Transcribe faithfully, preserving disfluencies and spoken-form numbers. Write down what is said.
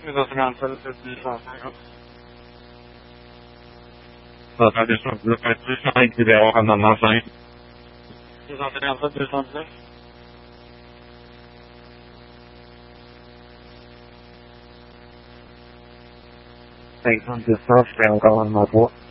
Exatamente, additional group position video on the nothing. Based on the first rail going level.